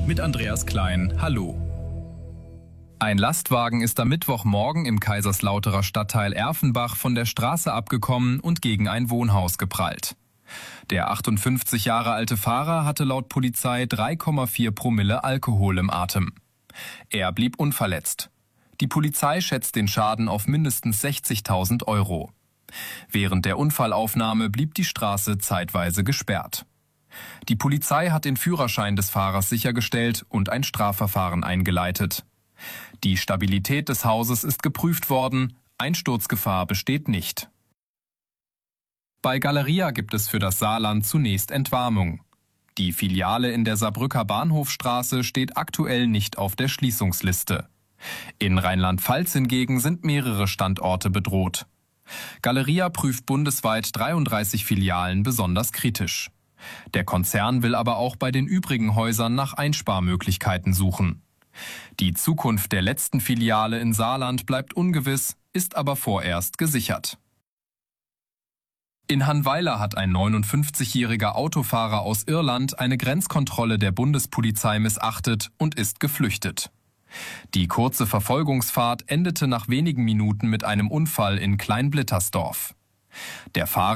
mit Andreas Klein. Hallo. Ein Lastwagen ist am Mittwochmorgen im Kaiserslauterer Stadtteil Erfenbach von der Straße abgekommen und gegen ein Wohnhaus geprallt. Der 58 Jahre alte Fahrer hatte laut Polizei 3,4 Promille Alkohol im Atem. Er blieb unverletzt. Die Polizei schätzt den Schaden auf mindestens 60.000 Euro. Während der Unfallaufnahme blieb die Straße zeitweise gesperrt. Die Polizei hat den Führerschein des Fahrers sichergestellt und ein Strafverfahren eingeleitet. Die Stabilität des Hauses ist geprüft worden, Einsturzgefahr besteht nicht. Bei Galeria gibt es für das Saarland zunächst Entwarnung. Die Filiale in der Saarbrücker Bahnhofstraße steht aktuell nicht auf der Schließungsliste. In Rheinland-Pfalz hingegen sind mehrere Standorte bedroht. Galeria prüft bundesweit 33 Filialen besonders kritisch. Der Konzern will aber auch bei den übrigen Häusern nach Einsparmöglichkeiten suchen. Die Zukunft der letzten Filiale in Saarland bleibt ungewiss, ist aber vorerst gesichert. In Hannweiler hat ein 59-jähriger Autofahrer aus Irland eine Grenzkontrolle der Bundespolizei missachtet und ist geflüchtet. Die kurze Verfolgungsfahrt endete nach wenigen Minuten mit einem Unfall in Kleinblittersdorf. Der Fahrer